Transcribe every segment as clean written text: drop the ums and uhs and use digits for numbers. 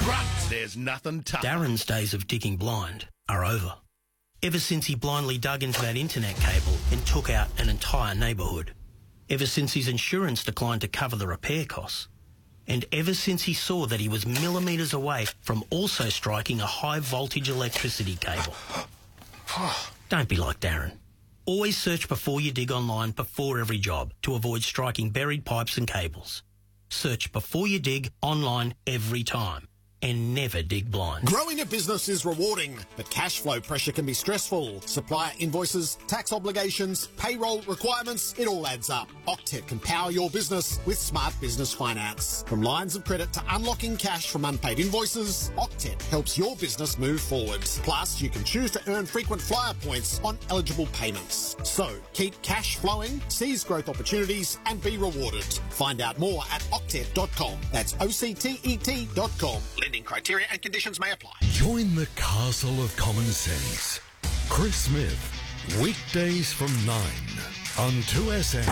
Grunt, there's nothing tough. Darren's days of digging blind are over. Ever since he blindly dug into that internet cable and took out an entire neighbourhood. Ever since his insurance declined to cover the repair costs. And ever since he saw that he was millimetres away from also striking a high-voltage electricity cable. Don't be like Darren. Always search before you dig online before every job to avoid striking buried pipes and cables. Search before you dig online every time. And never dig blind. Growing a business is rewarding, but cash flow pressure can be stressful. Supplier invoices, tax obligations, payroll requirements, it all adds up. Octet can power your business with smart business finance. From lines of credit to unlocking cash from unpaid invoices, Octet helps your business move forward. Plus, you can choose to earn frequent flyer points on eligible payments. So, keep cash flowing, seize growth opportunities, and be rewarded. Find out more at octet.com. That's OCTET.com. Lending criteria and conditions may apply. Join the castle of common sense. Chris Smith, weekdays from 9 on 2SM.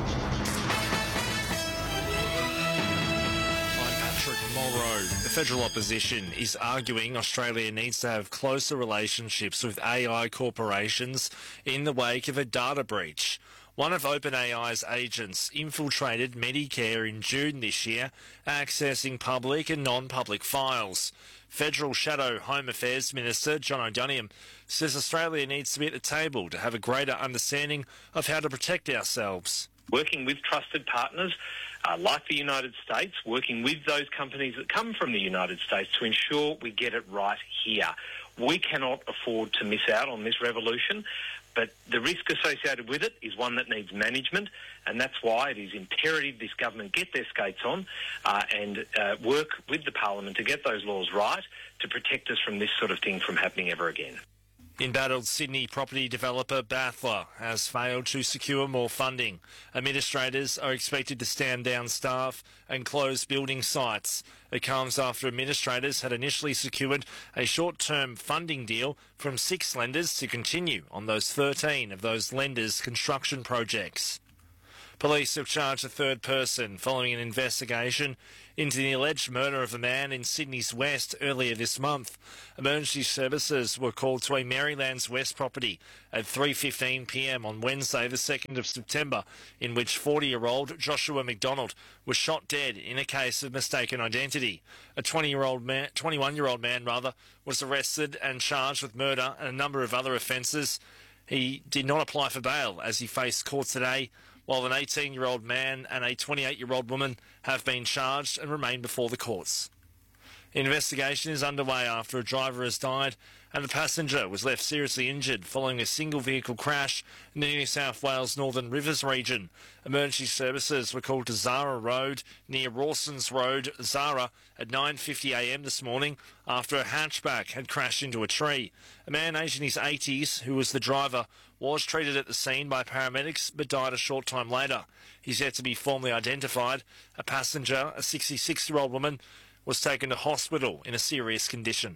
I'm Patrick Morrow. The federal opposition is arguing Australia needs to have closer relationships with AI corporations in the wake of a data breach. One of OpenAI's agents infiltrated Medicare in June this year, accessing public and non-public files. Federal Shadow Home Affairs Minister John O'Donoghue says Australia needs to be at the table to have a greater understanding of how to protect ourselves. Working with trusted partners like the United States, working with those companies that come from the United States to ensure we get it right here. We cannot afford to miss out on this revolution, but the risk associated with it is one that needs management, and that's why it is imperative this government get their skates on and work with the Parliament to get those laws right to protect us from this sort of thing from happening ever again. Embattled Sydney property developer Bathler has failed to secure more funding. Administrators are expected to stand down staff and close building sites. It comes after administrators had initially secured a short-term funding deal from 6 lenders to continue on those 13 of those lenders' construction projects. Police have charged a third person following an investigation into the alleged murder of a man in Sydney's West earlier this month. Emergency services were called to a Marylands West property at 3:15 p.m. on Wednesday, the 2nd of September, in which 40-year-old Joshua McDonald was shot dead in a case of mistaken identity. A 21-year-old man was arrested and charged with murder and a number of other offences. He did not apply for bail as he faced court today, while an 18-year-old man and a 28-year-old woman have been charged and remain before the courts. Investigation is underway after a driver has died and a passenger was left seriously injured following a single vehicle crash in the New South Wales Northern Rivers region. Emergency services were called to Zara Road near Rawsons Road, Zara, at 9:50 a.m. this morning after a hatchback had crashed into a tree. A man aged in his 80s, who was the driver, was treated at the scene by paramedics but died a short time later. He's yet to be formally identified. A passenger, a 66-year-old woman, was taken to hospital in a serious condition.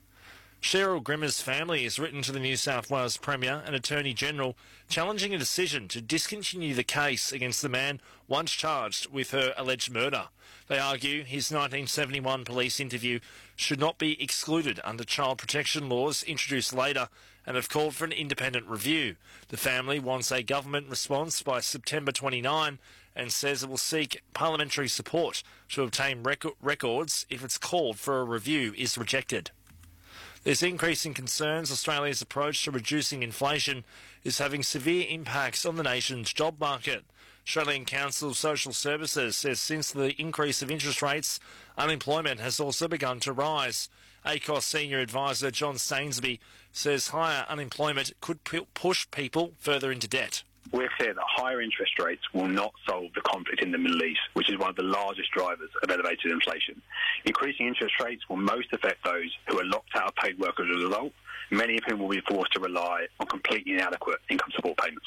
Cheryl Grimmer's family has written to the New South Wales Premier and Attorney General challenging a decision to discontinue the case against the man once charged with her alleged murder. They argue his 1971 police interview should not be excluded under child protection laws introduced later and have called for an independent review. The family wants a government response by September 29 and says it will seek parliamentary support to obtain records if its call for a review is rejected. There's increasing concerns Australia's approach to reducing inflation is having severe impacts on the nation's job market. Australian Council of Social Services says since the increase of interest rates, unemployment has also begun to rise. ACOS Senior Advisor John Stainsby says higher unemployment could push people further into debt. We're clear that higher interest rates will not solve the conflict in the Middle East, which is one of the largest drivers of elevated inflation. Increasing interest rates will most affect those who are locked out of paid work as a result, many of whom will be forced to rely on completely inadequate income support payments.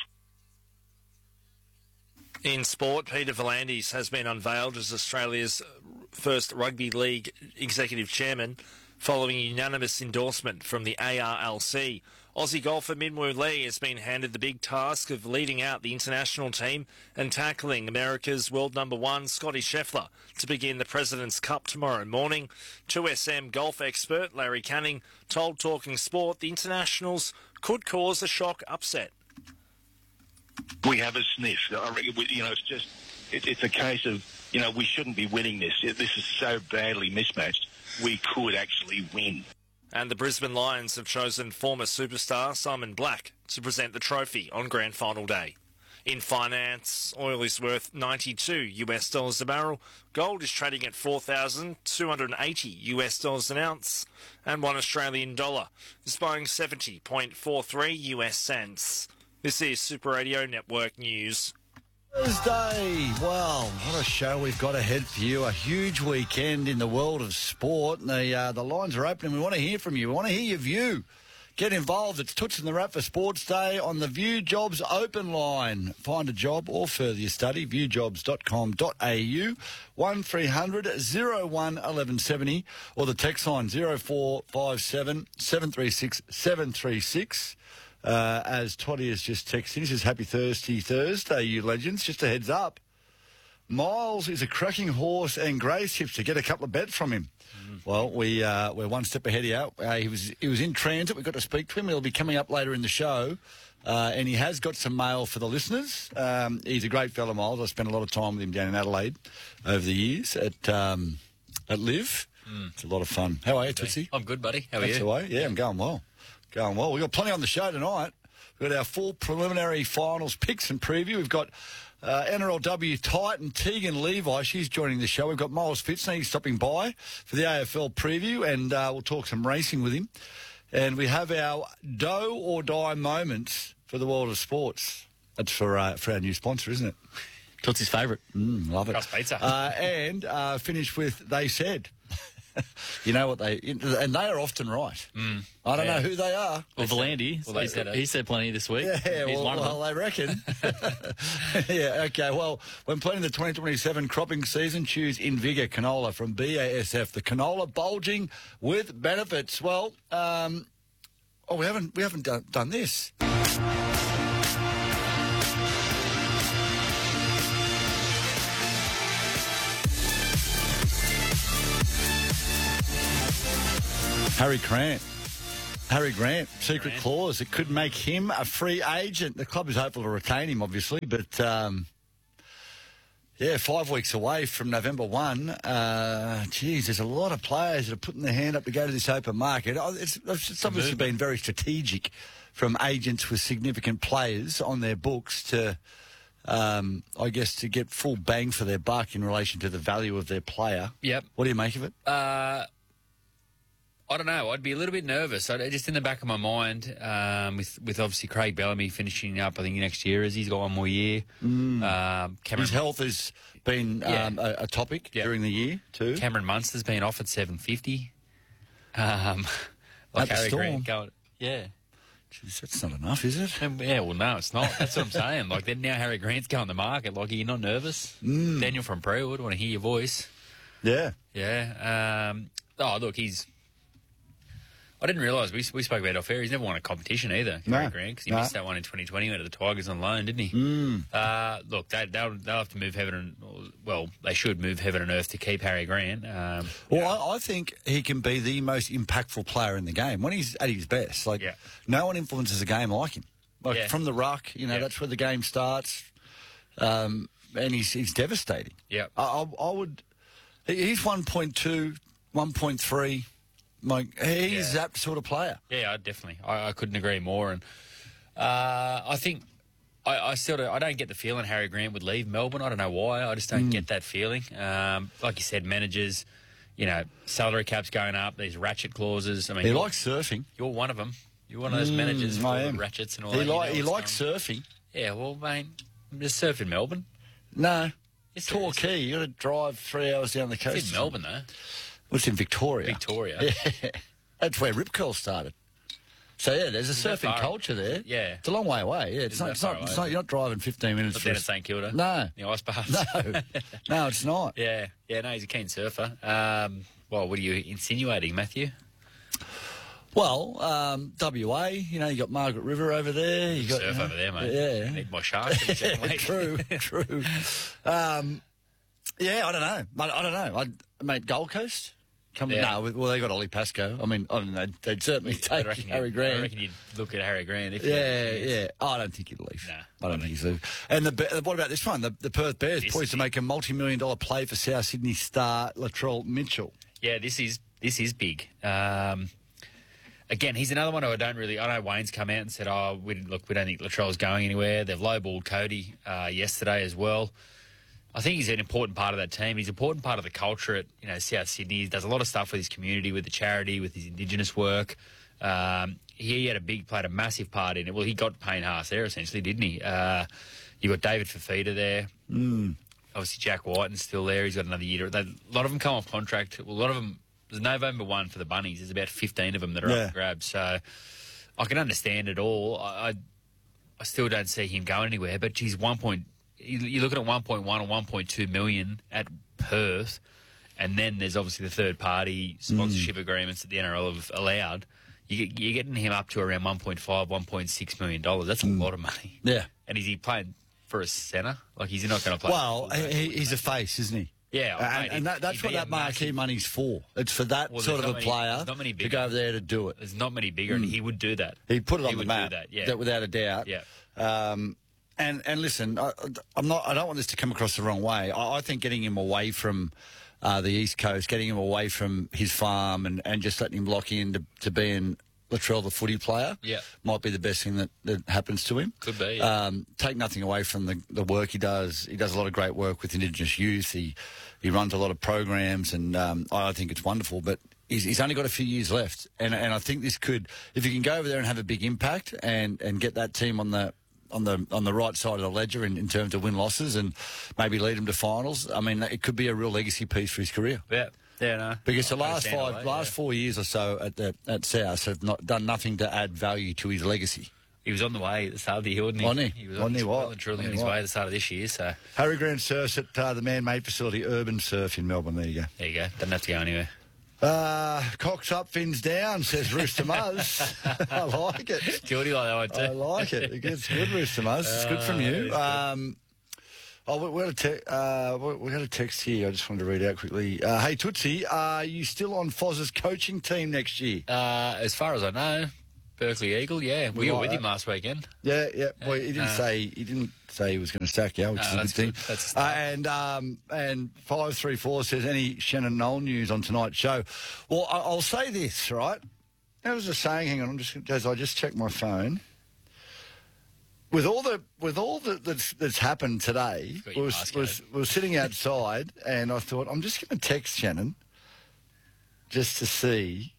In sport, Peter V'landys has been unveiled as Australia's first rugby league executive chairman. following a unanimous endorsement from the ARLC. Aussie golfer Minwoo Lee has been handed the big task of leading out the international team and tackling America's world number one, Scotty Scheffler, to begin the President's Cup tomorrow morning. 2SM golf expert Larry Canning told Talking Sport the internationals could cause a shock upset. We have a sniff. I reckon, it's a case of, we shouldn't be winning this. This is so badly mismatched. We could actually win. And the Brisbane Lions have chosen former superstar Simon Black to present the trophy on Grand Final Day. In finance, oil is worth $92 a barrel, gold is trading at $4,280 an ounce, and $1 Australian dollar is buying 70.43 US cents. This is Super Radio Network News. Thursday. Well, what a show we've got ahead for you. A huge weekend in the world of sport. And the lines are open and we want to hear from you. We want to hear your view. Get involved. It's Toots and the Wrap for Sports Day on the View Jobs open line. Find a job or further your study. viewjobs.com.au 1300 01 1170 or the text line 0457 736 736. As Toddy has just texted, he says, Happy Thursday, you legends. Just a heads up. Miles is a cracking horse and Grace Hipster. Get a couple of bets from him. Well, we're one step ahead of you. He was in transit. We got to speak to him. He'll be coming up later in the show. And he has got some mail for the listeners. He's a great fellow, Miles. I spent a lot of time with him down in Adelaide over the years at Live. It's a lot of fun. How are you, Tootsie? I'm good, buddy. How are That's you? the way. Yeah, I'm going well. Going well. We've got plenty on the show tonight. We've got our full preliminary finals picks and preview. We've got NRLW Titan Tegan Levi. She's joining the show. We've got Miles Fitzner stopping by for the AFL preview, and we'll talk some racing with him. And we have our do or die moments for the world of sports. That's for our new sponsor, isn't it? Tootsie's favourite. Love it. Crust pizza. And finish with They Said. You know what and they are often right. I don't know who they are. Well, Volandy, he said plenty this week. Yeah, He's one of them. Well, they reckon. Yeah, okay. Well, when planning the 2027 cropping season, choose InVigor canola from BASF. The canola bulging with benefits. Well, we haven't done this. Harry Grant, secret clause. It could make him a free agent. The club is hopeful to retain him, obviously, but 5 weeks away from November 1. There's a lot of players that are putting their hand up to go to this open market. It's obviously been very strategic from agents with significant players on their books to, to get full bang for their buck in relation to the value of their player. Yep. What do you make of it? I don't know. I'd be a little bit nervous. Just in the back of my mind, with obviously Craig Bellamy finishing up, I think, next year, as he's got one more year. His health has been a topic during the year too. Cameron Munster's been offered $750. Like Harry Grant going, yeah. Jeez, that's not enough, is it? Well, no, it's not. That's what I'm saying. Like, then now Harry Grant's going to market. Like, are you not nervous? Daniel from Prewood, want to hear your voice. Yeah. Yeah. Look, I didn't realise, we spoke about it off air, he's never won a competition either, Harry Grant, because he missed that one in 2020, went to the Tigers on loan, didn't he? Look, they'll have to move they should move heaven and earth to keep Harry Grant. I think he can be the most impactful player in the game when he's at his best. No one influences a game like him. From the ruck, that's where the game starts, and he's devastating. Yeah, I would. He's 1.2, 1.3. He's that sort of player. Yeah, definitely. I couldn't agree more. And I think I don't get the feeling Harry Grant would leave Melbourne. I don't know why. I just don't get that feeling. Like you said, managers, salary caps going up, these ratchet clauses. I mean, he likes surfing. You're one of them. You're one of those managers with all the ratchets and all that. He likes surfing. Yeah, well, mate, just surf in Melbourne. No. It's Torquay. You got to drive 3 hours down the coast. It's in Melbourne, though. It's in Victoria. Yeah. That's where Rip Curl started. So, there's a surfing culture there. Yeah. It's a long way away. Yeah, it's not, you're not driving 15 minutes. Not down at St Kilda. No. The ice baths. No, it's not. Yeah, no, he's a keen surfer. What are you insinuating, Matthew? Well, WA, you got Margaret River over there. You got surf over there, mate. Yeah. Need my shark. True. Yeah, I don't know. I don't know. Mate, Gold Coast? No, well, they got Ollie Pascoe. I mean, they'd certainly take Harry Grant. I reckon you'd look at Harry Grant. Yeah. I don't think he'd leave. Nah, I don't think he'd leave. And what about this one? The Perth Bears poised to make a multi-million-dollar play for South Sydney star Latrell Mitchell. Yeah, this is big. Again, he's another one who I know Wayne's come out and said, we don't think Latrell's going anywhere. They've lowballed Cody yesterday as well. I think he's an important part of that team. He's an important part of the culture at South Sydney. He does a lot of stuff with his community, with the charity, with his Indigenous work. He played a massive part in it. Well, he got Payne Haas there essentially, didn't he? You got David Fafita there. Obviously, Jack Whiten's still there. He's got another year. A lot of them come off contract. Well, a lot of them. There's November 1 for the Bunnies. There's about 15 of them that are up for grabs. So I can understand it all. I still don't see him going anywhere. But he's you're looking at 1.1 or 1.2 million at Perth, and then there's obviously the third-party sponsorship agreements that the NRL have allowed. You're getting him up to around 1.5, $1.6 million. That's a lot of money. Yeah. And is he playing for a centre? Like, he's not going to play. Well, he's a face, isn't he? Yeah. And that's what that marquee money's for. It's for that sort of a player to go over there to do it. There's not many bigger, and he would do that. He'd put it on the map, that, without a doubt. Yeah. And listen, I don't want this to come across the wrong way. I think getting him away from the East Coast, getting him away from his farm and just letting him lock in to being Latrell the footy player might be the best thing that happens to him. Could be. Yeah. Take nothing away from the work he does. He does a lot of great work with Indigenous youth. He runs a lot of programs, and I think it's wonderful. But he's only got a few years left, and I think this could, if he can go over there and have a big impact and get that team on the right side of the ledger in terms of win-losses and maybe lead them to finals, I mean, it could be a real legacy piece for his career. Yeah. Yeah, no. Because the last 4 years or so at South have done nothing to add value to his legacy. He was on the way at the start of the year, wasn't he? Wasn't he? He was on his way at the start of this year. So Harry Grant surfs at the man-made facility Urban Surf in Melbourne. There you go. There you go. Doesn't have to go anywhere. Cocks up, fins down, says Rooster Muzz. I like it. Guilty like that one too. I like it. It's good, Rooster Muzz. It's good from you. We had a text here. I just wanted to read out quickly. Hey, Tootsie, are you still on Foz's coaching team next year? As far as I know, Berkeley Eagle. Yeah, we were with him last weekend. Yeah. Well, he didn't say he was going to sack you, which is a good thing. That's and 534 says any Shannon Knoll news on tonight's show. Well, I'll say this, right? There was a saying. Hang on, I just checked my phone. With all that's happened today, we were sitting outside, and I thought, I'm just going to text Shannon just to see,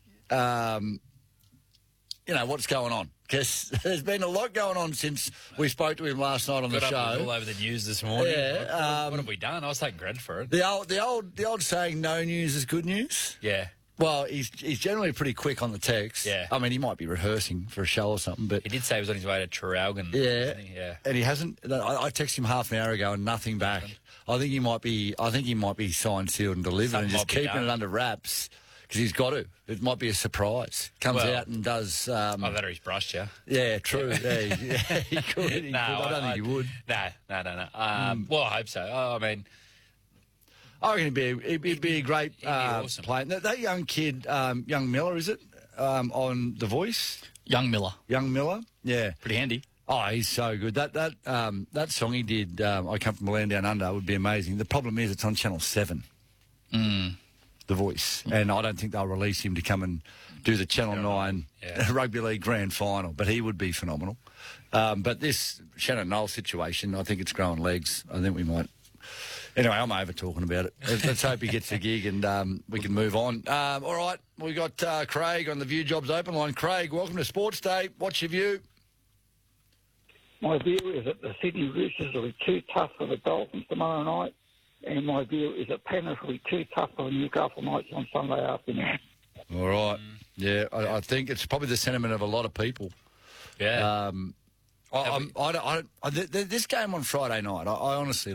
what's going on. Because there's been a lot going on since we spoke to him last night on the show. All over the news this morning. Yeah, what have we done? I was taking credit for it. The old saying, no news is good news. Yeah. Well, he's generally pretty quick on the text. Yeah. I mean, he might be rehearsing for a show or something, but he did say he was on his way to Traralgon. Yeah. Yeah. And he hasn't. I texted him half an hour ago and nothing back. I think he might be signed, sealed, and delivered, and just keeping it under wraps because he's got to. It might be a surprise. Comes out and does. Either he's brushed you. Yeah, true. Yeah, he could. I don't think he would. No. Well, I hope so. I mean. I reckon he'd be a great awesome player. That young kid, young Miller, is it, on The Voice? Young Miller, yeah, pretty handy. Oh, he's so good. That song he did, I Come From the Land Down Under, would be amazing. The problem is it's on Channel 7, The Voice, and I don't think they'll release him to come and do the Channel 9 Rugby League Grand Final, but he would be phenomenal. But this Shannon Knoll situation, I think it's growing legs. I think we might... Anyway, I'm over talking about it. Let's hope he gets the gig and we can move on. All right, we've got Craig on the View Jobs Open line. Craig, welcome to Sports Day. What's your view? My view is that the Sydney Roosters will be too tough for the Dolphins tomorrow night, and my view is that Penrith will be too tough for the Newcastle Knights on Sunday afternoon. All right. Yeah, I think it's probably the sentiment of a lot of people. Yeah. This game on Friday night, I honestly,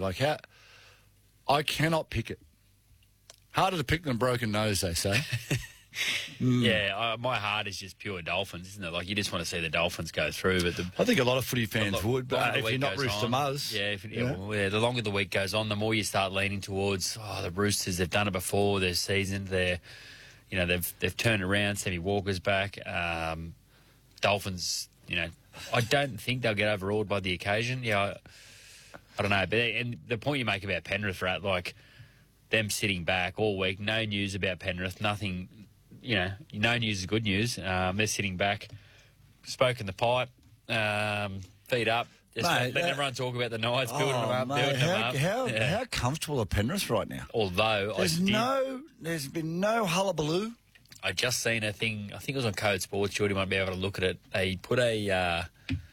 I cannot pick it. Harder to pick than a broken nose, they say. Yeah, my heart is just pure Dolphins, isn't it? Like, you just want to see the Dolphins go through. But I think a lot of footy fans would, but if you're not Rooster Muzz. The longer the week goes on, the more you start leaning towards, the Roosters, they've done it before this season. They've turned around. Sammy Walker's back. Dolphins, I don't think they'll get overawed by the occasion. Yeah, I don't know. But and the point you make about Penrith, right? Like, them sitting back all week, no news about Penrith, nothing. No news is good news. They're sitting back, smoking the pipe, feet up. Just letting everyone talk about the Knights, building them up, building them up. How comfortable are Penrith right now? Although there's been no hullabaloo. I just seen a thing. I think it was on Code Sports. Jordy might be able to look at it. They put a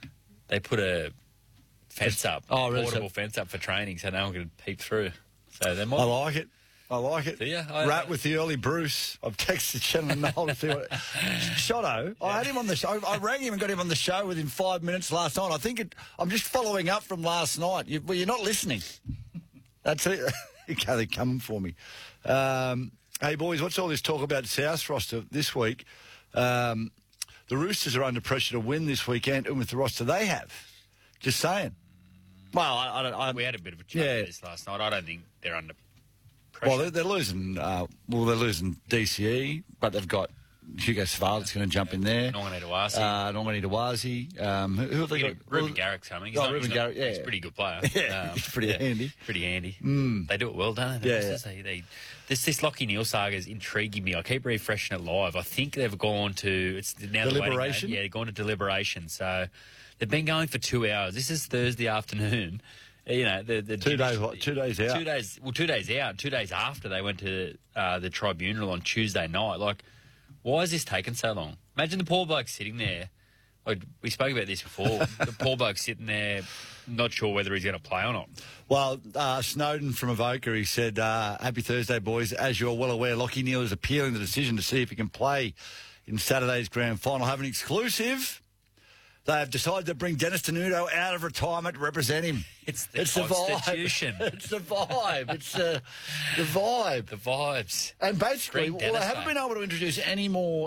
fence up, portable fence up for training, so no one can peep through. So they might. I like it. Do you? Rat with the early Bruce. I've texted Shannon Noel to see what... Shotto, I had him on the show. I rang him and got him on the show within 5 minutes last night. I'm just following up from last night. You're not listening. That's it. They're coming for me. Hey, boys, what's all this talk about South's roster this week? The Roosters are under pressure to win this weekend, and with the roster they have. Just saying. Well, we had a bit of a chat about this last night. I don't think they're under pressure. Well, they're losing. They're losing DCE, but they've got Hugo Saval that's going to jump in there. Nongani Dawasi. Who have they got? Ruben Garrick's coming. Ruben Garrick, He's a pretty good player. He's pretty handy. Pretty handy. Mm. They do it well, don't they? This Lockie Neal saga is intriguing me. I keep refreshing it live. I think they've gone to Deliberation. They've gone to deliberation. So they've been going for 2 hours. This is Thursday afternoon. The 2 days out. 2 days. Well, 2 days out. 2 days after they went to the tribunal on Tuesday night. Like, why is this taking so long? Imagine the poor bloke sitting there. Like, we spoke about this before. The poor bloke sitting there, not sure whether he's going to play or not. Well, Snowden from Avoca, he said, happy Thursday, boys. As you're well aware, Lockie Neal is appealing the decision to see if he can play in Saturday's grand final. Have an exclusive. They have decided to bring Dennis Tenuto out of retirement to represent him. It's the Constitution. It's the vibe. It's the vibe. The vibes. And basically, they haven't been able to introduce any more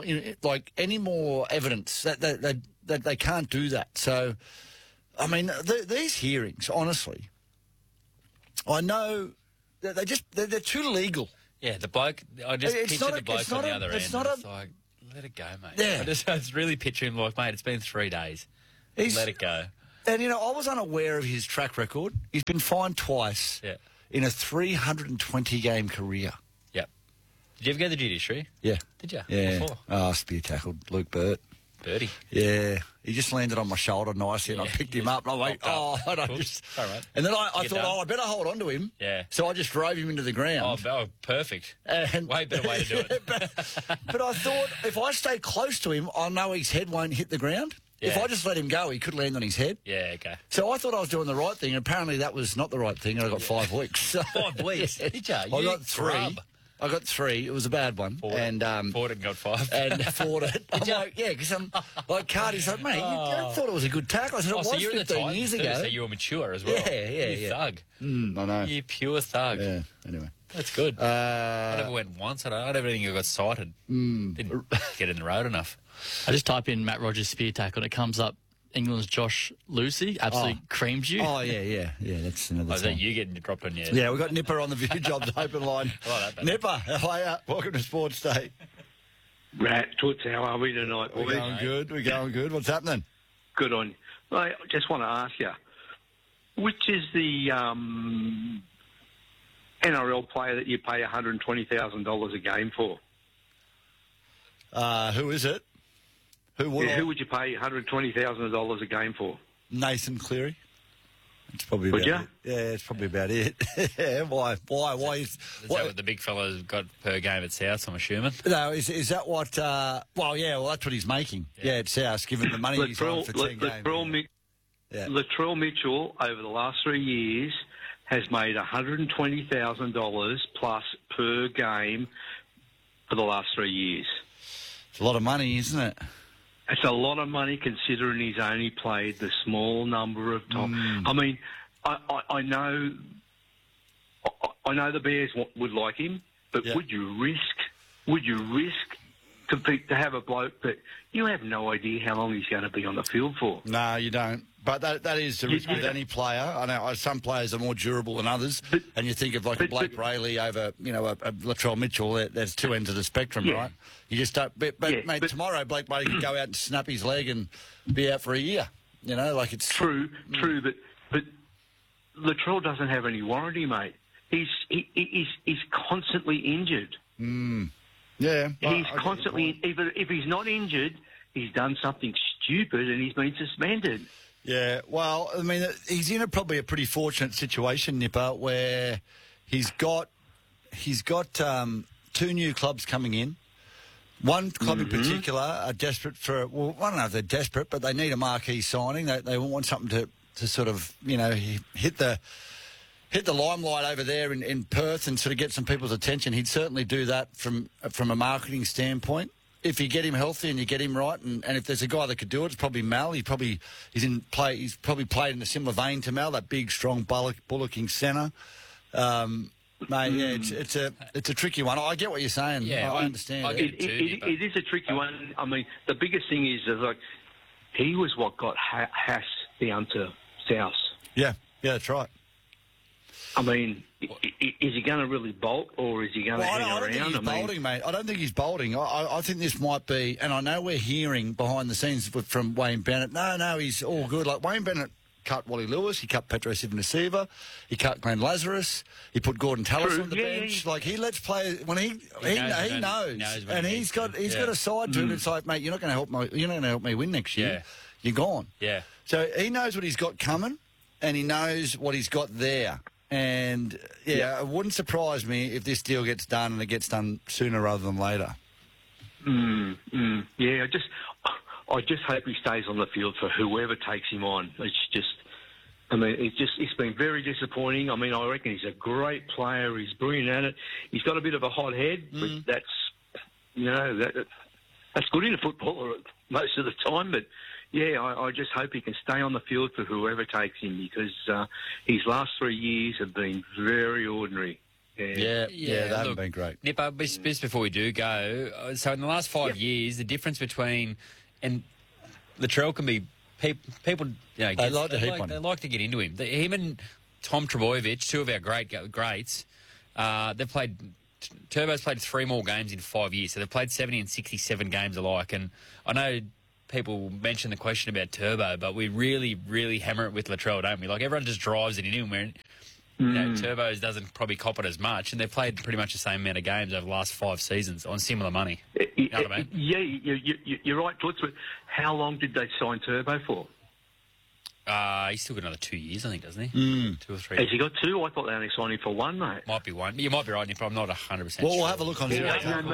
evidence that they can't do that. So, I mean, these hearings, honestly, I know they're too legal. Yeah, the bloke. I just picture the bloke on the other end. It's like, let it go, mate. Yeah. I was really picturing him like, mate, it's been 3 days. Let it go. And, I was unaware of his track record. He's been fined twice in a 320-game career. Yep. Did you ever go to the judiciary? Yeah. Did you? Yeah. Before? Spear tackled Luke Burt. Birdie. Yeah. He just landed on my shoulder nicely and I picked him up and I'm like, all right. And then I thought, I better hold on to him. Yeah. So I just drove him into the ground. Oh, perfect. And way better way to do it. But I thought, if I stay close to him, I know his head won't hit the ground. Yeah. If I just let him go, he could land on his head. Yeah, okay. So I thought I was doing the right thing, and apparently that was not the right thing, and I got 5 weeks. 5 weeks? Did you? I got 3. I got 3. It was a bad one. Fought it and got 5. And fought it. I'm like, because I'm like, Cardi's like, mate, I thought it was a good tackle. I said, it was 15 years ago. So you were mature as well. Yeah. You thug. I know. You pure thug. Yeah, anyway. That's good. I never went once. I never think I got cited. Didn't get in the road enough. I just type in Matt Rogers spear tackle and it comes up England's Josh Lucy absolutely creams you. Oh, yeah. That's another is that you getting dropped on your... Yeah, we've got Nipper on the View Jobs open line. I like that. Nipper, how are you? Welcome to Sports Day. Rat, Toots, how are we tonight, boys? We're going good. What's happening? Good on you. I just want to ask you, which is the NRL player that you pay $120,000 a game for? Who is it? Who would you pay $120,000 a game for? Nathan Cleary. It's probably would you? Yeah, it's probably about it. Yeah, why? Is that what the big fella's got per game at South, I'm assuming? No, is that what... that's what he's making. Yeah, at South, given the money he's on for 10 games. Latrell Mitchell, over the last 3 years, has made $120,000 plus per game for the last 3 years. It's a lot of money, isn't it? It's a lot of money considering he's only played the small number of times. I mean, I know the Bears would like him, but would you risk to have a bloke that you have no idea how long he's going to be on the field for. No, you don't. But that is the risk with any player. I know some players are more durable than others, and you think of like a Blake Rayleigh over, a Latrell Mitchell. There's two ends of the spectrum, right? You just don't. But tomorrow Blake Rayleigh could go out and snap his leg and be out for a year. Like it's true. But Latrell doesn't have any warranty, mate. He's constantly injured. Yeah, he's constantly. If he's not injured, he's done something stupid and he's been suspended. Yeah, well, I mean, he's in probably a pretty fortunate situation, Nipper, where he's got two new clubs coming in. One club in particular are desperate for. Well, I don't know if they're desperate, but they need a marquee signing. They want something to sort of hit the limelight over there in Perth and sort of get some people's attention. He'd certainly do that from a marketing standpoint. If you get him healthy and you get him right, and if there's a guy that could do it, it's probably Mal. He's probably played in a similar vein to Mal, that big, strong, bullocking centre. Mate, it's a tricky one. I get what you're saying. Yeah, I understand. It is a tricky one. I mean, the biggest thing is like he was what got Haas down to South. Yeah, that's right. I mean, is he going to really bolt or is he going to hang around? I don't think he's bolting, mate. I don't think he's bolting. I think this might be, and I know we're hearing behind the scenes from Wayne Bennett, no, he's all good. Like Wayne Bennett cut Wally Lewis, he cut Petro Civoniceva, he cut Glenn Lazarus, he put Gordon Tallis on the bench. Like he lets players when he knows, and he's got a side to him. It's like, mate, you're not going to help me win next year. You're gone. Yeah. So he knows what he's got coming, and he knows what he's got there. And, it wouldn't surprise me if this deal gets done and it gets done sooner rather than later. Yeah, I just hope he stays on the field for whoever takes him on. It's been very disappointing. I mean, I reckon he's a great player. He's brilliant at it. He's got a bit of a hot head, but that's good in a footballer most of the time, but... Yeah, I just hope he can stay on the field for whoever takes him because his last 3 years have been very ordinary. Yeah, they haven't been great. Nipper, just before we do go, so in the last 5 years, the difference between... And Latrell can be... People, they like to heap on. They like to get into him. Him and Tom Trbojevic, two of our greats, they've played... Turbo's played 3 more games in 5 years, so they've played 70 and 67 games alike. And I know... People mention the question about Turbo, but we really, really hammer it with Latrell, don't we? Like, everyone just drives it in him where, Turbo's doesn't probably cop it as much, and they've played pretty much the same amount of games over the last 5 seasons on similar money. You know what I mean? Yeah, you're right, Toots, but how long did they sign Turbo for? He's still got another 2 years, I think, doesn't he? 2 or 3. Has he got 2? I thought they only signed him for 1, mate. Might be 1. You might be right, Nick, but I'm not 100% sure. Well, we'll have a look on I'm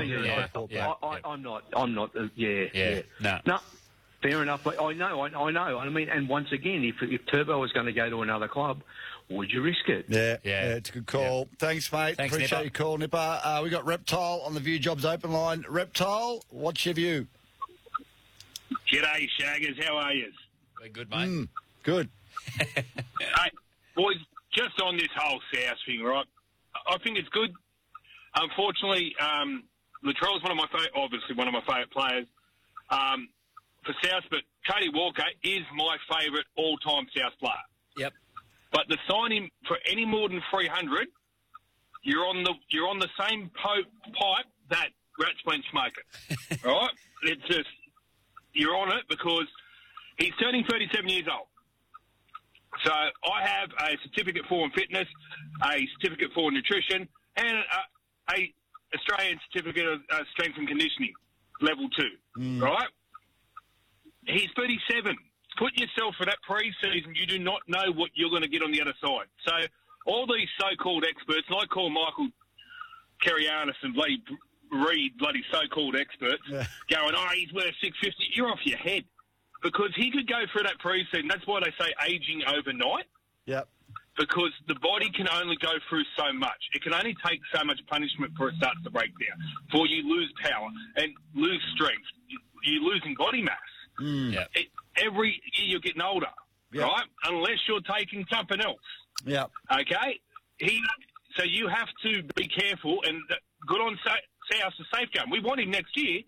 not. No. Fair enough. I know. I mean, and once again, if Turbo was going to go to another club, would you risk it? Yeah, it's a good call. Yeah. Thanks, mate. Appreciate your call, Nipper. We got Reptile on the View Jobs open line. Reptile, what's your view? G'day, Shaggers. How are you? We're good, mate. Good. Hey, boys, just on this whole South thing, right? I think it's good. Unfortunately, Latrell's obviously one of my favourite players. For South, but Cody Walker is my favourite all-time South player. Yep. But to sign him for any more than 300, you're on the same pipe that Rat's been smoking. Right? It's just you're on it because he's turning 37 years old. So I have a certificate for fitness, a certificate for nutrition, and a Australian certificate of strength and conditioning, level 2. Right? He's 37. Put yourself for that pre-season. You do not know what you're going to get on the other side. So all these so-called experts, and I call Michael Kerianis and bloody Reid bloody so-called experts, going, he's worth 650. You're off your head. Because he could go through that pre-season. That's why they say aging overnight. Yep. Because the body can only go through so much. It can only take so much punishment before it starts to break down. Before you lose power and lose strength. You're losing body mass. Every year you're getting older, right? Unless you're taking something else. Yeah. Okay? So you have to be careful, and good on South to safeguard. We want him next year,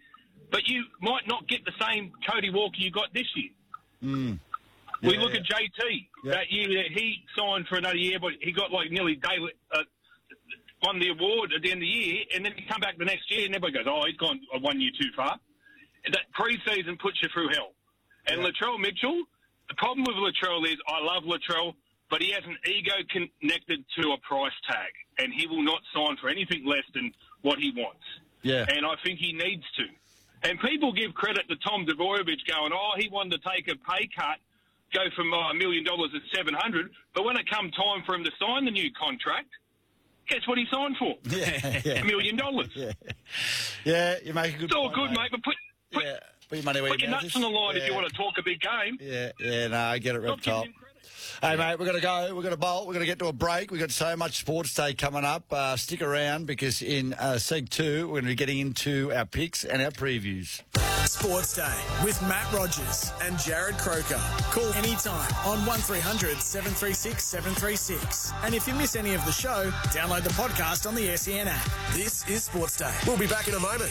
but you might not get the same Cody Walker you got this year. Mm. We look at JT. That year he signed for another year, but he got like nearly daily, won the award at the end of the year, and then he come back the next year and everybody goes, oh, he's gone 1 year too far. And that pre-season puts you through hell. And Latrell Mitchell, the problem with Latrell is I love Latrell, but he has an ego connected to a price tag, and he will not sign for anything less than what he wants. Yeah. And I think he needs to. And people give credit to Tom Dvorovich going, oh, he wanted to take a pay cut, go from $1 million to $700,000, but when it come time for him to sign the new contract, guess what he signed for? $1 million. Yeah, you make a good It's all point, good, mate, but put your money where your your mouth nuts is. on the line if you want to talk a big game. No, I get it, Reptile. Hey, mate, we're going to go. We're going to bolt. We're going to get to a break. We've got so much Sports Day coming up. Stick around because in Seg 2, we're going to be getting into our picks and our previews. Sports Day with Matt Rogers and Jared Croker. Call anytime on 1300 736 736. And if you miss any of the show, download the podcast on the SEN app. This is Sports Day. We'll be back in a moment.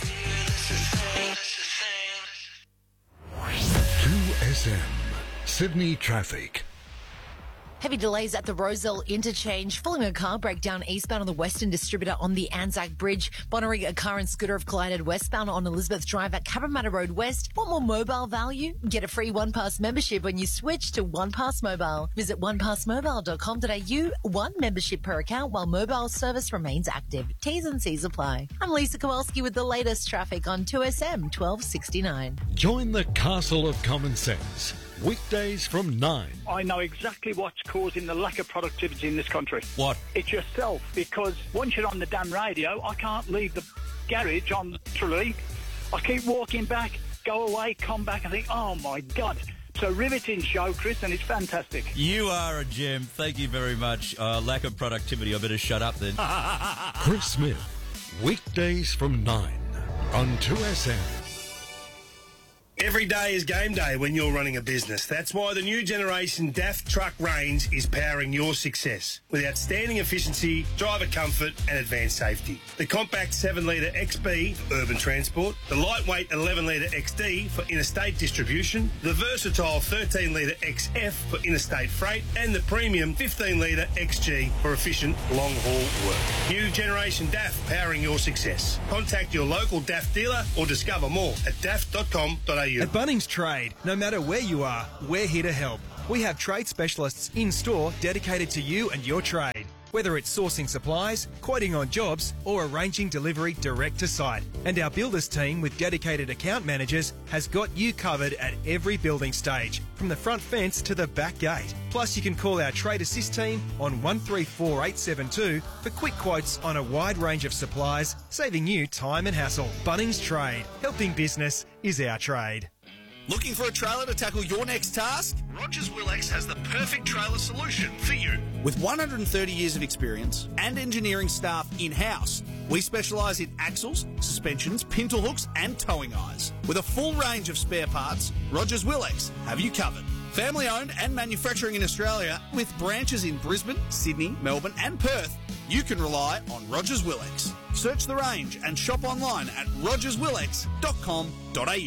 2SM Sydney Traffic. Heavy delays at the Rozelle interchange following a car breakdown eastbound on the Western Distributor on the Anzac Bridge. Bonnering, a car and scooter have collided westbound on Elizabeth Drive at Cabramatta Road West. Want more mobile value? Get a free OnePass membership when you switch to OnePass Mobile. Visit onepassmobile.com.au. One membership per account while mobile service remains active. T's and C's apply. I'm Lisa Kowalski with the latest traffic on 2SM 1269. Join the Castle of Common Sense. Weekdays from 9. I know exactly what's causing the lack of productivity in this country. What? It's yourself, because once you're on the damn radio, I can't leave the garage on Tralee. I keep walking back, go away, come back, and think, oh my God. So riveting show, Chris, and it's fantastic. You are a gem. Thank you very much. Lack of productivity. I better shut up then. Chris Smith. Weekdays from 9 on 2SM. Every day is game day when you're running a business. That's why the new generation DAF truck range is powering your success with outstanding efficiency, driver comfort and advanced safety. The compact 7-litre XB for urban transport, the lightweight 11-litre XD for interstate distribution, the versatile 13-litre XF for interstate freight and the premium 15-litre XG for efficient long-haul work. New generation DAF powering your success. Contact your local DAF dealer or discover more at daf.com.au. At Bunnings Trade, no matter where you are, we're here to help. We have trade specialists in-store dedicated to you and your trade. Whether it's sourcing supplies, quoting on jobs, or arranging delivery direct to site. And our builders team with dedicated account managers has got you covered at every building stage, from the front fence to the back gate. Plus, you can call our Trade Assist team on 134872 for quick quotes on a wide range of supplies, saving you time and hassle. Bunnings Trade. Helping business is our trade. Looking for a trailer to tackle your next task? Rogers Willex has the perfect trailer solution for you. With 130 years of experience and engineering staff in-house, we specialise in axles, suspensions, pintle hooks and towing eyes. With a full range of spare parts, Rogers Willex have you covered. Family owned and manufacturing in Australia with branches in Brisbane, Sydney, Melbourne and Perth, you can rely on Rogers Willex. Search the range and shop online at rogerswillex.com.au.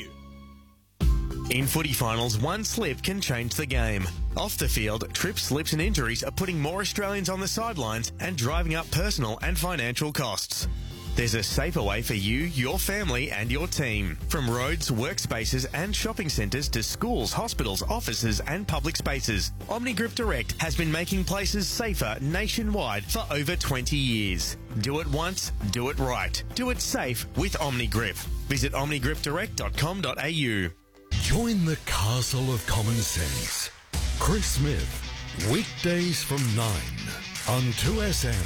In footy finals, one slip can change the game. Off the field, trips, slips and injuries are putting more Australians on the sidelines and driving up personal and financial costs. There's a safer way for you, your family and your team. From roads, workspaces and shopping centres to schools, hospitals, offices and public spaces, OmniGrip Direct has been making places safer nationwide for over 20 years. Do it once, do it right. Do it safe with OmniGrip. Visit omnigripdirect.com.au. Join the Castle of Common Sense. Chris Smith. Weekdays from 9 on 2SM.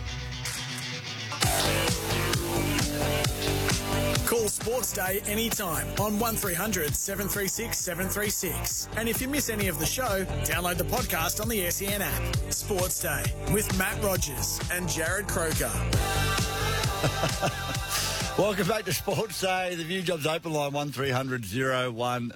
Call Sports Day anytime on 1300 736 736. And if you miss any of the show, download the podcast on the SEN app. Sports Day with Matt Rogers and Jared Croker. Welcome back to Sports Day. The View Jobs Open Line, 1300 01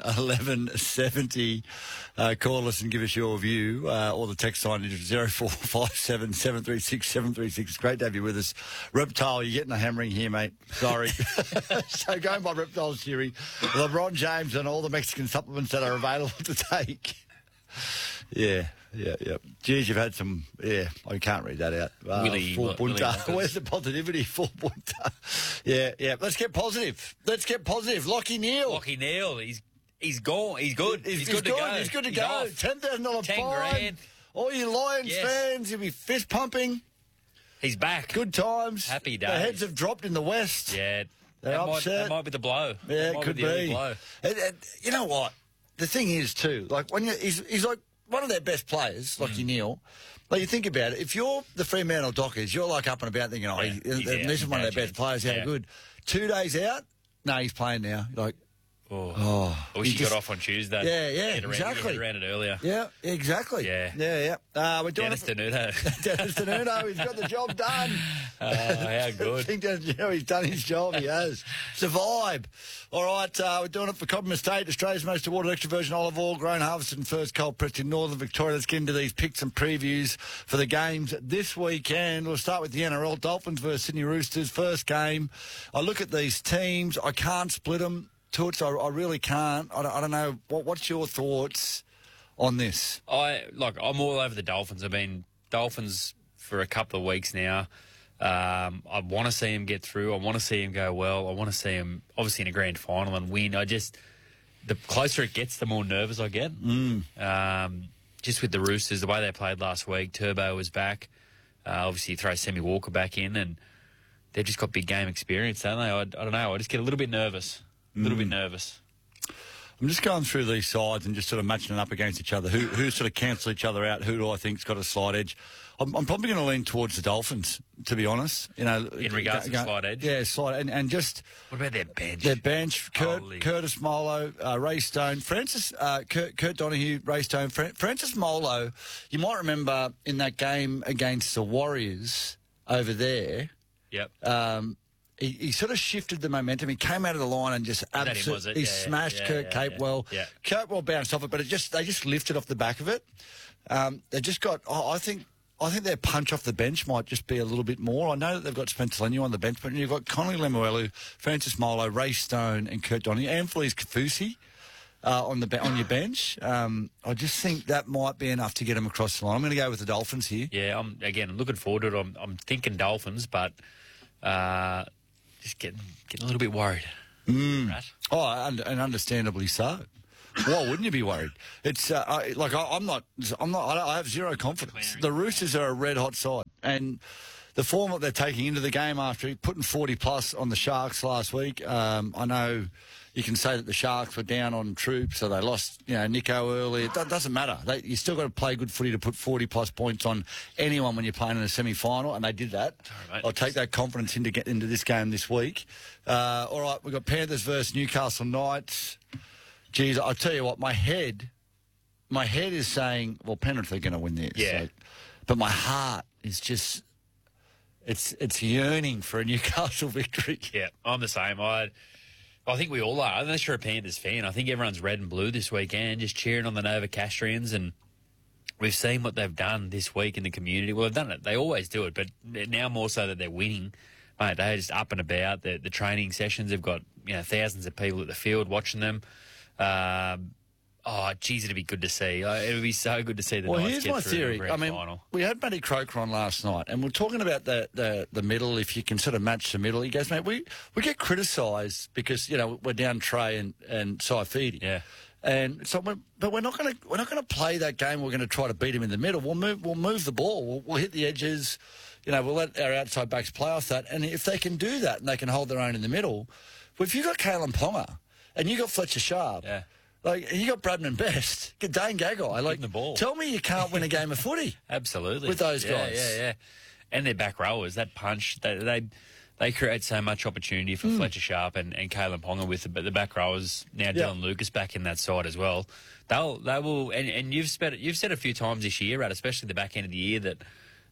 1170. Call us and give us your view. Or the text line is 0457 736 736. It's great to have you with us. Reptile, you're getting a hammering here, mate. Sorry. So going by Reptile's theory, LeBron James and all the Mexican supplements that are available to take. Yeah. Geez, you've had some. Yeah, I can't read that out. Full punta. Where's the positivity? Full punta. Yeah. Let's get positive. Lachie Neale. He's gone. He's good. He's good to go. He's good to He's go. off. $10,000 $10 fine. grand. All you Lions fans, you'll be fist pumping. He's back. Good times. Happy days. The heads have dropped in the West. Yeah. They're upset. That might be the blow. Yeah, it could be. Blow. And you know what? The thing is too, like when he's like one of their best players, Lachie Neale. Like you think about it, if you're the Fremantle Dockers, you're like up and about thinking, this is one of their best players. How good? 2 days out, no, he's playing now. Like, I wish he got off on Tuesday. Yeah, exactly. Get around it earlier. Yeah, exactly. Yeah. We're doing Dennis Denuto. Dennis Denuto, he's got the job done. How good. I think that, he's done his job, he has. It's a vibe. All right, we're doing it for Cobram Estate, Australia's most awarded extra virgin olive oil, grown, harvested and first cold pressed in northern Victoria. Let's get into these picks and previews for the games this weekend. We'll start with the NRL. Dolphins versus Sydney Roosters, first game. I look at these teams, I can't split them. Toots, I really can't. I don't know. What's your thoughts on this? I'm all over the Dolphins. I've been Dolphins for a couple of weeks now. I want to see him get through. I want to see him go well. I want to see him, obviously, in a grand final and win. The closer it gets, the more nervous I get. Just with the Roosters, the way they played last week, Turbo was back. Obviously, you throw Sammy Walker back in, and they've just got big game experience, don't they? I don't know. I just get a little bit nervous. I'm just going through these sides and just sort of matching it up against each other. Who sort of cancel each other out? Who do I think's got a slight edge? I'm probably going to lean towards the Dolphins, to be honest. You know, in regards to slight edge. Yeah, slight and just. What about their bench? Their bench: Curtis Molo, Ray Stone, Kurt Donahue, Ray Stone, Francis Molo. You might remember in that game against the Warriors over there. Yep. He sort of shifted the momentum. He came out of the line and just absolutely smashed Kurt Capewell. Yeah. Capewell bounced off it, but they just lifted off the back of it. They just got. I think their punch off the bench might just be a little bit more. I know that they've got Spencer Leniu on the bench, but you've got Connolly Lemuelu, Francis Molo, Ray Stone, and Kurt Donahue, and Felice Kafusi on your bench. I just think that might be enough to get them across the line. I'm going to go with the Dolphins here. Yeah, I'm looking forward to it. I'm thinking Dolphins, but. Just getting a little bit worried. Right? Oh, and understandably so. Why wouldn't you be worried? It's I'm not. I have zero confidence. The Roosters are a red hot side, and the form that they're taking into the game after putting 40 plus on the Sharks last week. I know you can say that the Sharks were down on troops, so they lost, Nico early. It doesn't matter. You still got to play good footy to put 40-plus points on anyone when you're playing in a semi-final, and they did that. Sorry, mate. I'll take that confidence into this game this week. All right, we've got Panthers versus Newcastle Knights. Geez, I'll tell you what, my head is saying, well, Penrith are going to win this. Yeah. So, but my heart is just, it's yearning for a Newcastle victory. Yeah, I'm the same. I think we all are. Unless you're a Panthers fan, I think everyone's red and blue this weekend, just cheering on the Novocastrians, and we've seen what they've done this week in the community. Well, they've done it. They always do it, but now more so that they're winning. Mate, they're just up and about. The training sessions, they've got thousands of people at the field watching them. It'd be good to see. It would be so good to see the Knights get through the grand final. We had Matty Croker on last night, and we're talking about the middle, if you can sort of match the middle. He goes, mate, we get criticised because, we're down Trey and Saifidi. Yeah. And so, we're not going to play that game. We're going to try to beat him in the middle. We'll move the ball. We'll hit the edges. We'll let our outside backs play off that. And if they can do that and they can hold their own in the middle, well, if you've got Kalen Ponga and you got Fletcher Sharp, and you got Bradman Best, get Dane Gagai. The ball. Tell me you can't win a game of footy. Absolutely. With those guys. Yeah. And their back rowers, that punch, they create so much opportunity for Fletcher Sharp and Kalen Ponga with it, but the back rowers, now Dylan Lucas back in that side as well. They will, and you've said a few times this year, right, especially the back end of the year, that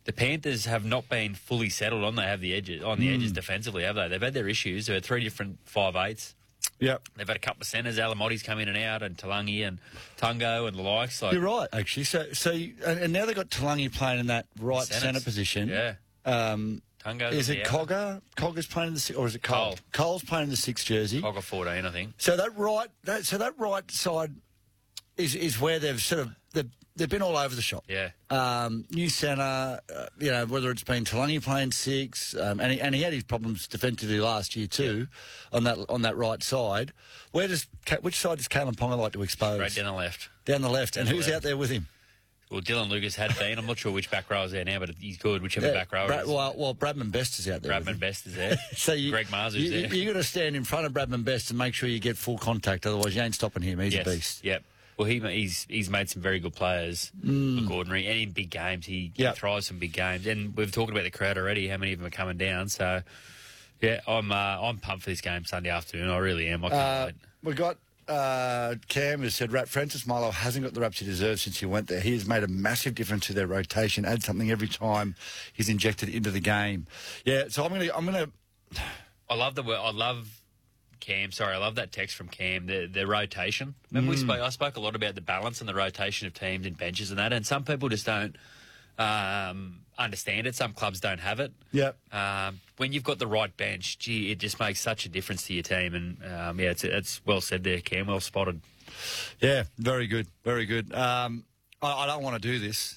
The Panthers have not been fully settled on. They have the edges edges defensively, have they? They've had their issues. They've had 3 different 5'8s. Yep. They've had a couple of centres. Alamotti's come in and out, and Talangi and Tungo and the likes. You're right, actually. And now they've got Talangi playing in that right centre position. Yeah. Tungo. Is it Cogger? Cogger's playing in the 6, or is it Cole? Cole's playing in the 6 jersey. Cogger 14, I think. So that right side is where they've sort of they've been all over the shop. Yeah. New centre, whether it's been Talangi playing 6, and he had his problems defensively last year too, on that right side. Which side does Kalen Ponga like to expose? Right down the left. Down the left, and who's out there with him? Well, Dylan Lucas had been. I'm not sure which back row is there now, but he's good, whichever back row it is. Well, Bradman Best is out there. Bradman Best is there. Greg Mars is there. You've got to stand in front of Bradman Best and make sure you get full contact, otherwise you ain't stopping him. He's a beast. Yep. Well, he's made some very good players look ordinary, and in big games he thrives some big games. And we've talked about the crowd already, how many of them are coming down. So, yeah, I'm pumped for this game Sunday afternoon. I really am. I can't wait. We got Cam has said Francis Milo hasn't got the reps he deserves since he went there. He has made a massive difference to their rotation. Add something every time he's injected into the game. Yeah, so I'm gonna. I love Cam. Sorry, I love that text from Cam. The rotation. Remember I spoke a lot about the balance and the rotation of teams and benches and that. And some people just don't understand it. Some clubs don't have it. Yep. When you've got the right bench, gee, it just makes such a difference to your team. And it's well said there, Cam. Well spotted. Yeah, very good, very good. I don't want to do this.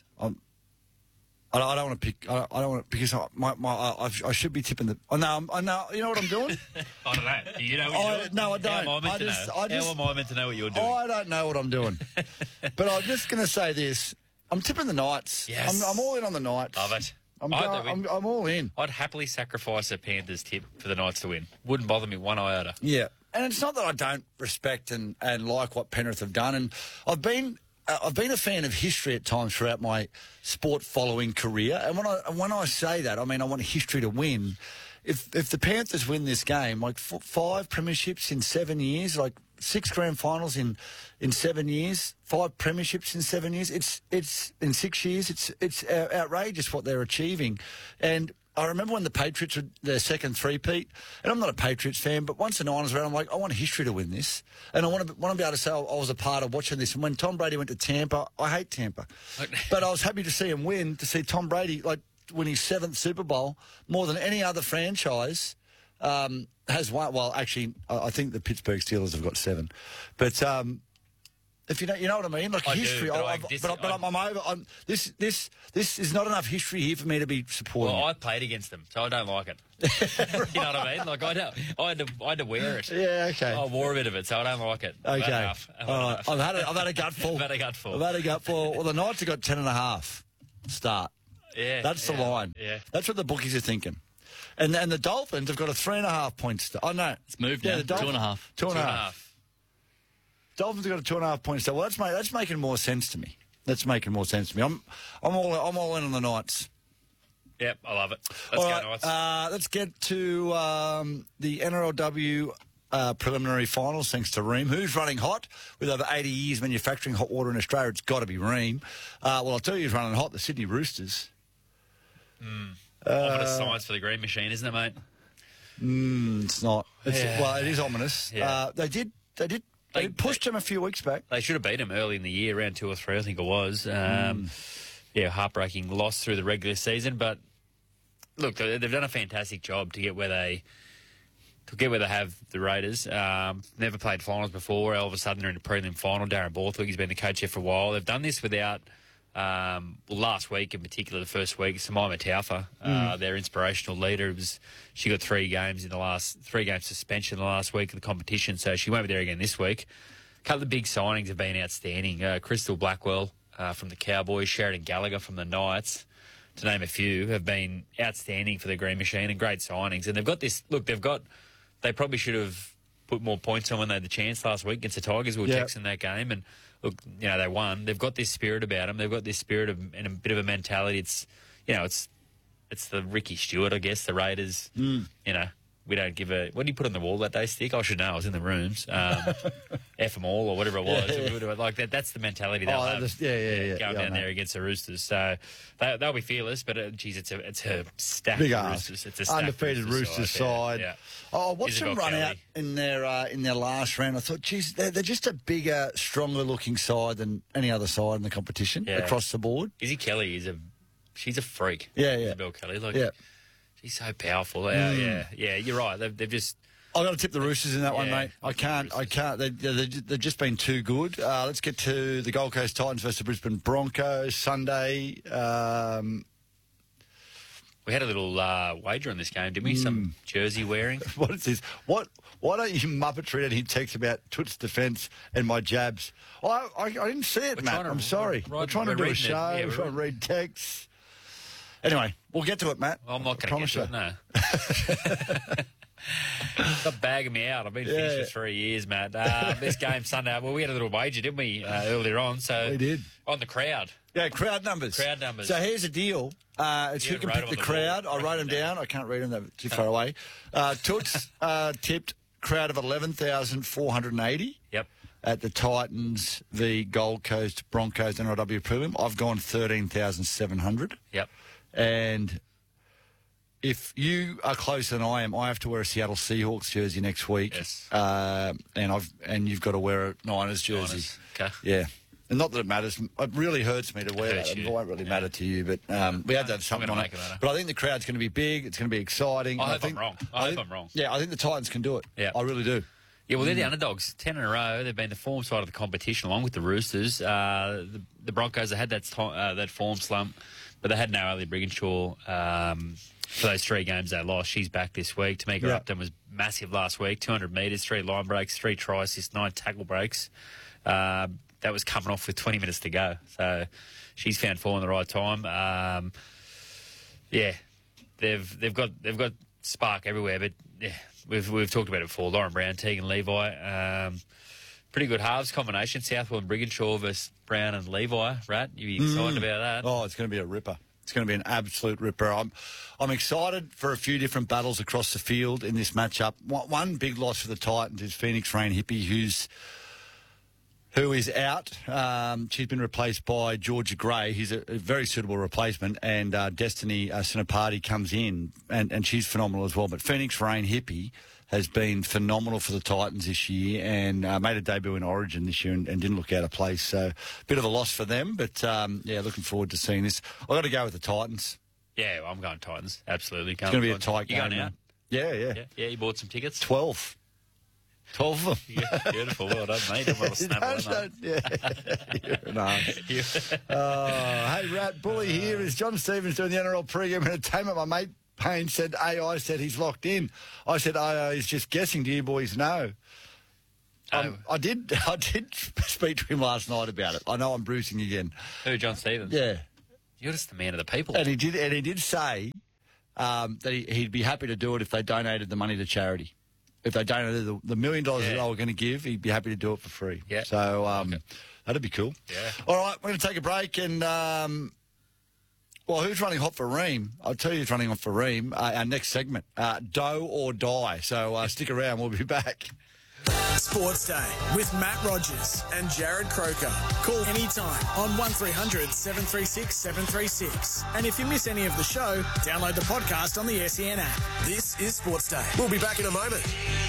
I don't want to pick. I don't want to because I should be tipping the. Oh no, I know. You know what I'm doing? I don't know. Do you know what you're doing? No, I don't. How am I meant to know what you're doing? I don't know what I'm doing. But I'm just going to say this. I'm tipping the Knights. Yes. I'm all in on the Knights. Love it. I'm all in. I'd happily sacrifice a Panthers tip for the Knights to win. Wouldn't bother me one iota. Yeah. And it's not that I don't respect and like what Penrith have done. And I've been a fan of history at times throughout my sport following career. And when I say that, I mean I want history to win. If the Panthers win this game, like 5 premierships in 7 years, like 6 grand finals in 7 years, 5 premierships in 7 years, it's in 6 years, it's outrageous what they're achieving. And I remember when the Patriots were their second three-peat, and I'm not a Patriots fan, but once the Niners were around, I'm like, I want history to win this. And I want to be able to say I was a part of watching this. And when Tom Brady went to Tampa, I hate Tampa. But I was happy to see him win, to see Tom Brady win his 7th Super Bowl more than any other franchise has won. Well, actually, I think the Pittsburgh Steelers have got 7. But if you know what I mean, like history. I'm over. This is not enough history here for me to be supporting. Well, I played against them, so I don't like it. You know what I mean? Like I had to wear it. Yeah, okay. I wore a bit of it, so I don't like it. Okay. I've had a gutful. I've had a gutful. I've had a gutful. Well, the Knights have got 10.5 start. Yeah, that's the line. Yeah, that's what the bookies are thinking. And the Dolphins have got a 3.5 points. Oh no, it's moved now. 2.5. 2.5. Dolphins have got a 2.5 points. Well, that's making more sense to me. That's making more sense to me. I'm all in on the Knights. Yep, I love it. Let's go, Knights. Let's get to the NRLW preliminary finals, thanks to Ream. Who's running hot? With over 80 years manufacturing hot water in Australia, it's got to be Ream. Well, I'll tell you who's running hot, the Sydney Roosters. Ominous science for the green machine, isn't it, mate? It's not. Well, it is ominous. Yeah. They pushed them a few weeks back. They should have beat them early in the year, round 2 or 3, I think it was. Heartbreaking loss through the regular season. But, look, they've done a fantastic job to get where they have the Raiders. Never played finals before. All of a sudden they're in a prelim final. Darren Borthwick has been the coach here for a while. They've done this without, last week in particular, the first week, Samaima Taufa, their inspirational leader. She got 3 games suspension in the last week of the competition, so she won't be there again this week. A couple of big signings have been outstanding. Crystal Blackwell from the Cowboys, Sheridan Gallagher from the Knights, to name a few, have been outstanding for the Green Machine and great signings. And they've got this. Look, they probably should have put more points on when they had the chance last week against the Tigers. We were texting that game, and look, they won. They've got this spirit about them. They've got this spirit and a bit of a mentality. It's the Ricky Stewart, I guess, the Raiders. we don't give a... What did you put on the wall that day, Stick? I should know. I was in the rooms. F them all or whatever it was. Yeah. We would do it like that. That's the mentality they'll have. Going down there against the Roosters. So they'll be fearless, but, geez, it's a stacked Big Roosters. It's a stacked undefeated Roosters side. Yeah. Oh, watch Isabel them run Kelly. out in their last round. I thought, geez, they're just a bigger, stronger-looking side than any other side in the competition across the board. Izzy Kelly she's a freak. Yeah. Isabel Kelly. She's so powerful. Yeah, you're right. They've just... I've got to tip the Roosters in that one, mate. I can't. They've just been too good. Let's get to the Gold Coast Titans versus the Brisbane Broncos Sunday. We had a little wager on this game, didn't we? Some jersey wearing. What is this? Why don't you Muppetry any text about Toots' defence and my jabs? I didn't see it, Matt. I'm sorry. We're trying to do a show. We're trying to read texts. Anyway, we'll get to it, Matt. I'm not going to get to it, no. Stop bagging me out. I've been finished for 3 years, Matt. This game Sunday, well, we had a little wager, didn't we, earlier on? So we did. On the crowd. Yeah, crowd numbers. So here's the deal. It's who can pick the crowd. I wrote them down. I can't read them. They're too far away. Toots tipped crowd of 11,480. Yep. At the Titans v Gold Coast Broncos NRW prelim. I've gone 13,700. Yep. And if you are closer than I am, I have to wear a Seattle Seahawks jersey next week. Yes. And you've got to wear a Niners jersey. Okay. Yeah. And not that it matters. It really hurts me to wear that. It won't really matter to you, but we had to have something on it. But I think the crowd's going to be big. It's going to be exciting. I hope I'm wrong. I hope I'm wrong. Yeah, I think the Titans can do it. Yeah. I really do. Yeah, well, they're the underdogs. 10 in a row. They've been the form side of the competition, along with the Roosters. The Broncos, they had that form slump, but they had no Ali Brigginshaw for those 3 games they lost. She's back this week. Tamika Upton was massive last week. 200 metres, 3 line breaks, 3 try assists, 9 tackle breaks. That was coming off with 20 minutes to go. So she's found form at the right time. They've got spark everywhere, but we've talked about it before. Lauren Brown, Tegan Levi, pretty good halves combination. Southwell and Brigginshaw versus Brown and Levi. Right? You excited about that? Oh, it's going to be a ripper. It's going to be an absolute ripper. I'm excited for a few different battles across the field in this matchup. One big loss for the Titans is Phoenix Rain Hippie, who is out. She's been replaced by Georgia Gray. He's a very suitable replacement. And Destiny Sinapati comes in, and she's phenomenal as well. But Phoenix Rain Hippie has been phenomenal for the Titans this year and made a debut in Origin this year and didn't look out of place. So a bit of a loss for them. But, looking forward to seeing this. I've got to go with the Titans. Yeah, I'm going Titans. Absolutely. It's going to be a tight game. You going out? Yeah. Yeah, you bought some tickets? 12 of them. Yeah, beautiful. Well done, mate. Hey, Rat Bully here. Is John Stevens doing the NRL pre-game entertainment? My mate Payne said AI said he's locked in. I said AI is just guessing. Do you boys know? I did speak to him last night about it. I know I'm bruising again. Who, John Stevens? Yeah. You're just the man of the people. And he did say that he'd be happy to do it if they donated the money to charity. If they donated the $1 million that they were going to give, he'd be happy to do it for free. Yeah. So that'd be cool. Yeah. All right, we're going to take a break and, who's running hot for Ream? I'll tell you who's running hot for Ream. Our next segment, Dough or Die. So stick around. We'll be back. Sports Day with Matt Rogers and Jared Croker. Call anytime on 1300 736 736. And if you miss any of the show, download the podcast on the SEN app. This is Sports Day. We'll be back in a moment.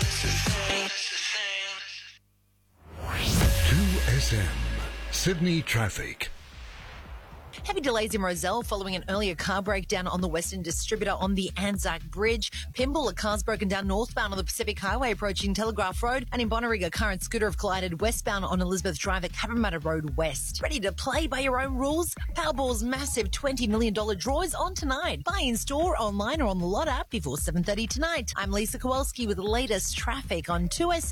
2SM Sydney Traffic. Heavy delays in Rozelle following an earlier car breakdown on the Western Distributor on the Anzac Bridge. Pymble, a car's broken down northbound on the Pacific Highway approaching Telegraph Road. And in Bonnyrigg, a car and scooter have collided westbound on Elizabeth Drive at Cabramatta Road West. Ready to play by your own rules? Powerball's massive $20 million draw is on tonight. Buy in store, online or on the Lot app before 7:30 tonight. I'm Lisa Kowalski with the latest traffic on 2SM.